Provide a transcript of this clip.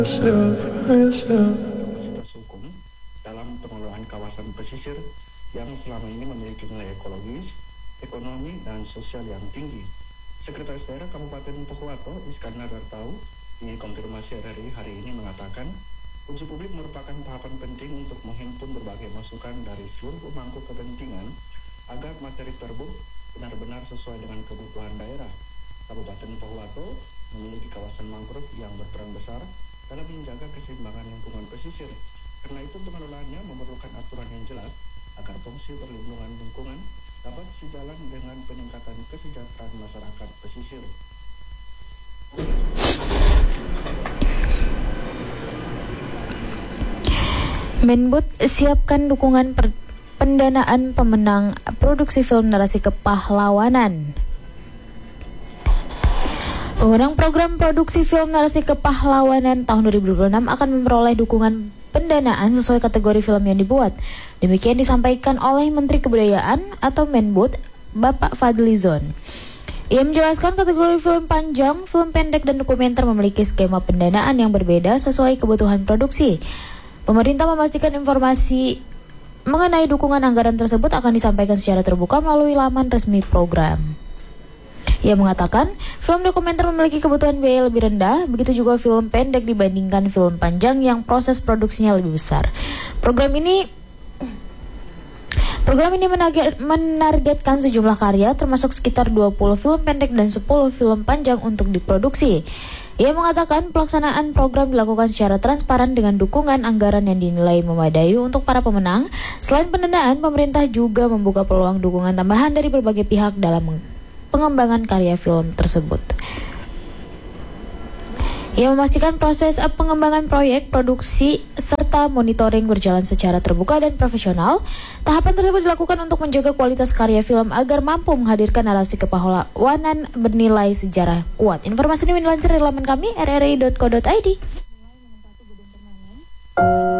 Fasilitas hukum dalam pengelolaan kawasan pesisir yang selama ini memiliki nilai ekologis, ekonomi, dan sosial yang tinggi. Sekretaris Daerah Kabupaten Pohuwato, Iskandar Dartau, di konfirmasi RRI hari ini mengatakan, uji publik merupakan tahapan penting untuk menghimpun berbagai masukan dari seluruh pemangku kepentingan agar materi terbuk benar-benar sesuai dengan kebutuhan daerah. Kabupaten Pohuwato memiliki kawasan mangrove yang berperan besar dalam menjaga keseimbangan lingkungan pesisir. Karena itu pengelolaannya memerlukan aturan yang jelas agar fungsi perlindungan lingkungan dapat sejalan dengan peningkatan kesejahteraan masyarakat pesisir. Menbud siapkan dukungan pendanaan pemenang produksi film narasi kepahlawanan. Pemenang program produksi film narasi kepahlawanan tahun 2026 akan memperoleh dukungan pendanaan sesuai kategori film yang dibuat. Demikian disampaikan oleh Menteri Kebudayaan atau Menbud, Bapak Fadlizon. Ia menjelaskan kategori film panjang, film pendek, dan dokumenter memiliki skema pendanaan yang berbeda sesuai kebutuhan produksi. Pemerintah memastikan informasi mengenai dukungan anggaran tersebut akan disampaikan secara terbuka melalui laman resmi program. Ia mengatakan, film dokumenter memiliki kebutuhan biaya lebih rendah, begitu juga film pendek dibandingkan film panjang yang proses produksinya lebih besar. Program ini menargetkan sejumlah karya, termasuk sekitar 20 film pendek dan 10 film panjang untuk diproduksi. Ia mengatakan pelaksanaan program dilakukan secara transparan dengan dukungan anggaran yang dinilai memadai untuk para pemenang. Selain pendanaan, pemerintah juga membuka peluang dukungan tambahan dari berbagai pihak dalam pengembangan karya film tersebut. Ia memastikan proses pengembangan proyek, produksi, serta monitoring berjalan secara terbuka dan profesional. Tahapan tersebut dilakukan untuk menjaga kualitas karya film agar mampu menghadirkan narasi kepahlawanan bernilai sejarah kuat. Informasi ini dilansir dari laman kami rri.co.id.